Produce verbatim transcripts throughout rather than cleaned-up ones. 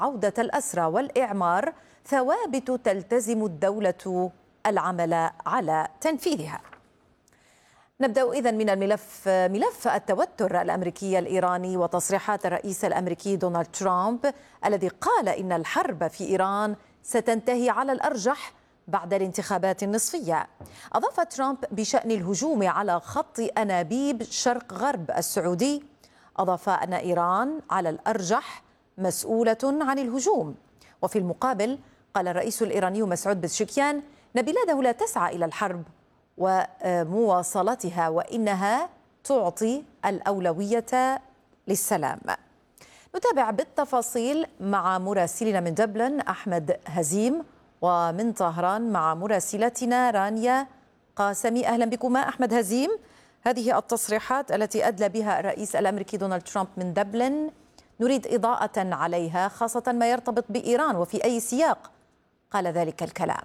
عودة الأسرى والإعمار ثوابت تلتزم الدولة العمل على تنفيذها. نبدأ إذن من الملف ملف التوتر الأمريكي الإيراني وتصريحات الرئيس الأمريكي دونالد ترامب الذي قال إن الحرب في إيران ستنتهي على الأرجح بعد الانتخابات النصفية. أضاف ترامب بشأن الهجوم على خط أنابيب شرق غرب السعودي، أضاف أن إيران على الأرجح مسؤولة عن الهجوم. وفي المقابل قال الرئيس الإيراني مسعود بزشكيان أن بلاده لا تسعى إلى الحرب ومواصلتها، وإنها تعطي الأولوية للسلام. نتابع بالتفاصيل مع مراسلنا من دبلن أحمد هزيم، ومن طهران مع مراسلتنا رانيا قاسمي. أهلا بكما أحمد هزيم. هذه التصريحات التي أدلى بها الرئيس الأمريكي دونالد ترامب من دبلن نريد إضاءة عليها، خاصة ما يرتبط بإيران، وفي أي سياق قال ذلك الكلام؟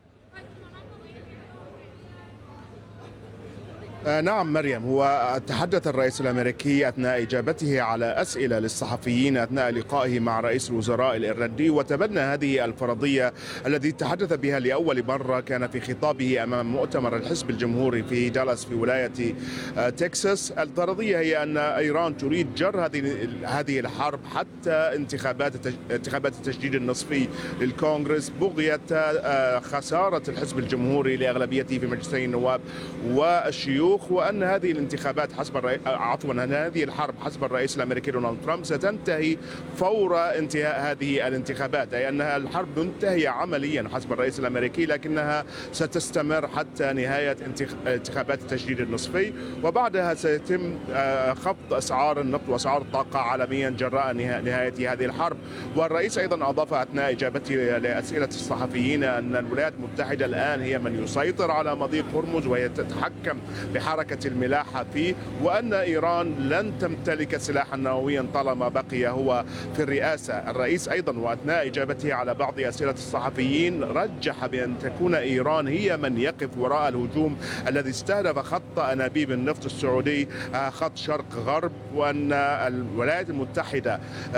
آه نعم مريم، هو تحدث الرئيس الأمريكي أثناء إجابته على أسئلة للصحفيين أثناء لقائه مع رئيس الوزراء الإيرلندي، وتبنى هذه الفرضية التي تحدث بها لأول مرة. كان في خطابه أمام مؤتمر الحزب الجمهوري في دالاس في ولاية آه تكساس. الفرضية هي أن إيران تريد جر هذه هذه الحرب حتى انتخابات انتخابات التجديد النصفي للكونغرس، بغية آه خسارة الحزب الجمهوري لأغلبيته في مجلسي النواب والشيوخ، وأن هذه الانتخابات حسب الرئي... عفوا أن هذه الحرب حسب الرئيس الأمريكي دونالد ترامب ستنتهي فور انتهاء هذه الانتخابات، أي أنها الحرب منتهية عمليا حسب الرئيس الأمريكي، لكنها ستستمر حتى نهاية انتخابات التجديد النصفي، وبعدها سيتم خفض أسعار النفط وأسعار الطاقة عالميا جراء نهاية هذه الحرب. والرئيس أيضا أضاف أثناء إجابته لأسئلة الصحفيين أن الولايات المتحدة الآن هي من يسيطر على مضيق هرمز وهي تتحكم بحركة الملاحة فيه، وأن إيران لن تمتلك سلاحا نوويا طالما بقي هو في الرئاسة. الرئيس أيضا وأثناء إجابته على بعض أسئلة الصحفيين رجح بأن تكون إيران هي من يقف وراء الهجوم الذي استهدف خط أنابيب النفط السعودي خط شرق غرب، وأن الولايات المتحدة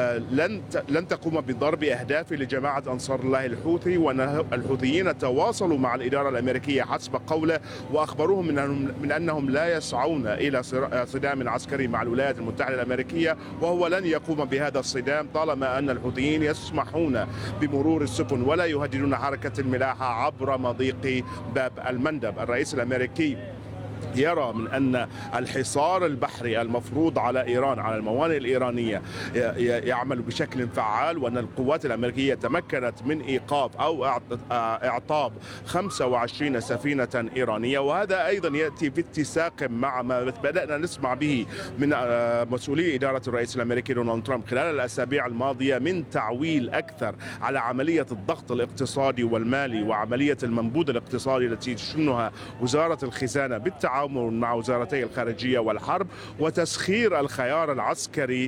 لن لن تقوم بضرب أهداف لجماعة أنصار الله الحوثي، وأن الحوثيين تواصلوا مع الإدارة الأمريكية حسب قوله، وأخبروهم من من أنهم لا يسعون إلى صدام عسكري مع الولايات المتحدة الأمريكية، وهو لن يقوم بهذا الصدام طالما أن الحوثيين يسمحون بمرور السفن ولا يهددون حركة الملاحة عبر مضيق باب المندب. الرئيس الأمريكي يرى من أن الحصار البحري المفروض على إيران على الموانئ الإيرانية يعمل بشكل فعال، وأن القوات الأمريكية تمكنت من إيقاف أو إعطاب خمسة وعشرين سفينة إيرانية، وهذا أيضا يأتي في اتساق مع ما بدأنا نسمع به من مسؤولي إدارة الرئيس الأمريكي دونالد ترامب خلال الأسابيع الماضية من تعويل أكثر على عملية الضغط الاقتصادي والمالي وعملية المنبوذ الاقتصادي التي تشنها وزارة الخزانة بالتعاون مع وزارتي الخارجية والحرب، وتسخير الخيار العسكري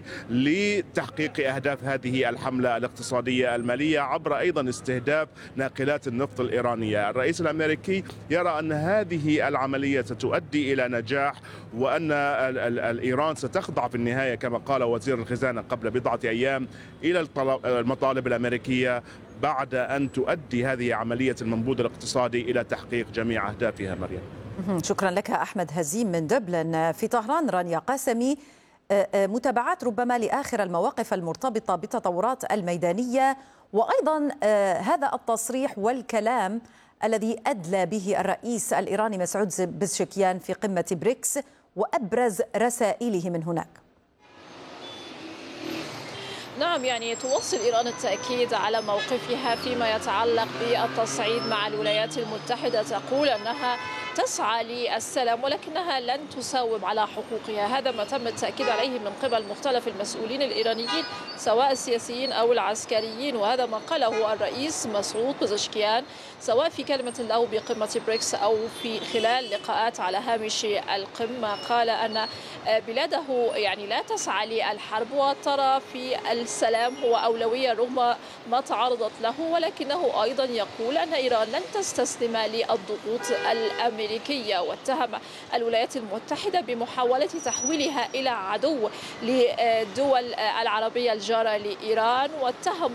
لتحقيق أهداف هذه الحملة الاقتصادية المالية عبر أيضا استهداف ناقلات النفط الإيرانية. الرئيس الأمريكي يرى أن هذه العملية ستؤدي إلى نجاح، وأن إيران ستخضع في النهاية كما قال وزير الخزانة قبل بضعة أيام إلى المطالب الأمريكية بعد أن تؤدي هذه عملية المنبوذ الاقتصادي إلى تحقيق جميع أهدافها. مريم، شكرا لك أحمد هزيم من دبلن. في طهران رانيا قاسمي، متابعات ربما لآخر المواقف المرتبطة بالتطورات الميدانية، وأيضا هذا التصريح والكلام الذي أدلى به الرئيس الإيراني مسعود بزشكيان في قمة بريكس وأبرز رسائله من هناك. نعم، يعني تواصل إيران التأكيد على موقفها فيما يتعلق بالتصعيد مع الولايات المتحدة، تقول أنها تسعى للسلام ولكنها لن تساوم على حقوقها. هذا ما تم التأكيد عليه من قبل مختلف المسؤولين الإيرانيين سواء السياسيين أو العسكريين، وهذا ما قاله الرئيس مسعود بزشكيان سواء في كلمة له بقمة بريكس أو في خلال لقاءات على هامش القمة. قال أن بلاده يعني لا تسعى للحرب وترى في السلام هو أولوية رغم ما تعرضت له، ولكنه أيضا يقول أن إيران لن تستسلم للضغوط الأمريكية، واتهم الولايات المتحدة بمحاولة تحويلها إلى عدو للدول العربية الجارة لإيران، واتهم